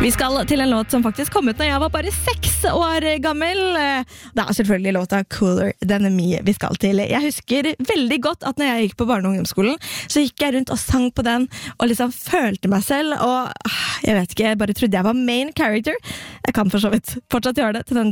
Vi skal til en låt som faktisk kom ut når jeg var bare 6 år gammel. Det selvfølgelig låta Cooler Than Me vi skal til. Jeg husker veldig godt at når jeg gikk på barne- og ungdomsskolen, så gikk jeg rundt og sang på den, og liksom følte meg selv, og jeg vet ikke, jeg bare trodde jeg var main character. Jeg kan for så vidt fortsatt gjøre det til den